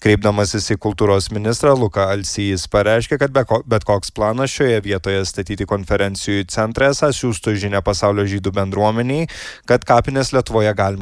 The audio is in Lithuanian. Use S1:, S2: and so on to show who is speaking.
S1: Kreipdamasis į kultūros ministrą Luką Alsį, jis pareiškė, kad bet koks planas šioje vietoje statyti konferencijų centrą esą siųstų žinią pasaulio žydų bendruomeniai, kad kapines Lietuvoje galima